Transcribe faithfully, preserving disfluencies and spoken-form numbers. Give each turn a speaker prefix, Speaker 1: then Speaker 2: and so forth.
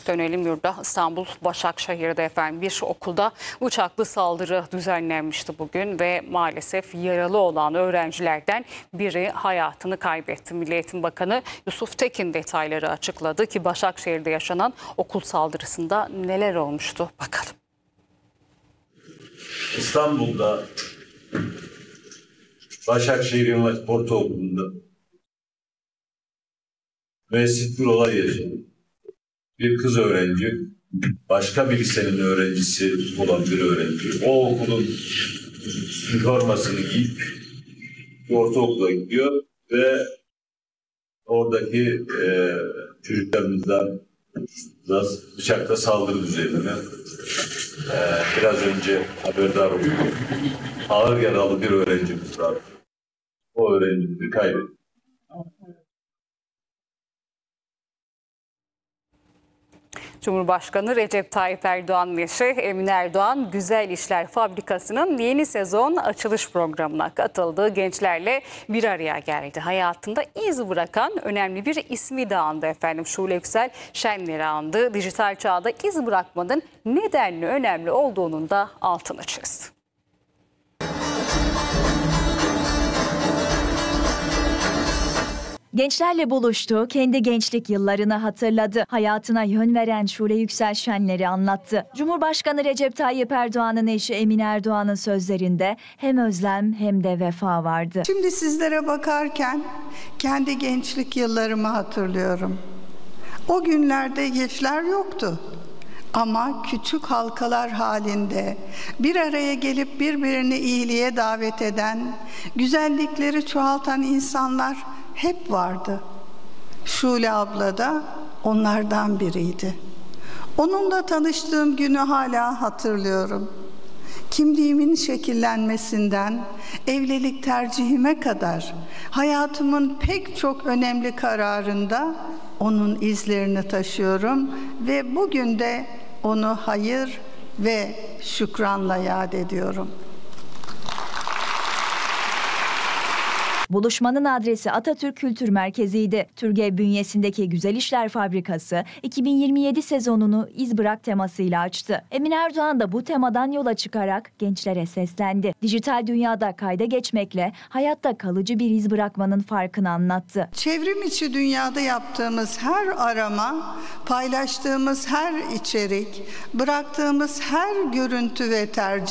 Speaker 1: Dönelim yurda. İstanbul Başakşehir'de efendim bir okulda bıçaklı saldırı düzenlenmişti bugün ve maalesef yaralı olan öğrencilerden biri hayatını kaybetti. Milli Eğitim Bakanı Yusuf Tekin detayları açıkladı ki Başakşehir'de yaşanan okul saldırısında neler olmuştu bakalım.
Speaker 2: İstanbul'da Başakşehir Üniversitesi Ortaokulu'nda müessit bir olay yaşadı. Bir kız öğrenci, başka bir lisenin öğrencisi olan bir öğrenci. O okulun üniformasını giyip ortaokula gidiyor ve oradaki e, çocuklarımızdan da bıçakla saldırı düzenine e, biraz önce haberdar olduk. Ağır yaralı bir öğrencimiz var. O öğrencimizi kaybettik.
Speaker 1: Cumhurbaşkanı Recep Tayyip Erdoğan'ın eşi Emine Erdoğan, Güzel İşler Fabrikası'nın yeni sezon açılış programına katıldığı gençlerle bir araya geldi. Hayatında iz bırakan önemli bir ismi de andı efendim. Şule Yüksel şenleri andı. Dijital çağda iz bırakmanın nedenli önemli olduğunun da altını çizdi.
Speaker 3: Gençlerle buluştu, kendi gençlik yıllarını hatırladı. Hayatına yön veren Şule Yüksel şenleri anlattı. Cumhurbaşkanı Recep Tayyip Erdoğan'ın eşi Emine Erdoğan'ın sözlerinde hem özlem hem de vefa vardı.
Speaker 4: Şimdi sizlere bakarken kendi gençlik yıllarımı hatırlıyorum. O günlerde gençler yoktu. Ama küçük halkalar halinde bir araya gelip birbirini iyiliğe davet eden, güzellikleri çoğaltan insanlar hep vardı. Şule abla da onlardan biriydi. Onunla tanıştığım günü hala hatırlıyorum. Kimliğimin şekillenmesinden evlilik tercihime kadar hayatımın pek çok önemli kararında onun izlerini taşıyorum ve bugün de onu hayır ve şükranla yad ediyorum.
Speaker 3: Buluşmanın adresi Atatürk Kültür Merkezi'ydi. TÜRGEV bünyesindeki Güzel İşler Fabrikası iki bin yirmi yedi sezonunu İz Bırak temasıyla açtı. Emine Erdoğan da bu temadan yola çıkarak gençlere seslendi. Dijital dünyada kayda geçmekle hayatta kalıcı bir iz bırakmanın farkını anlattı.
Speaker 4: Çevrim içi dünyada yaptığımız her arama, paylaştığımız her içerik, bıraktığımız her görüntü ve tercih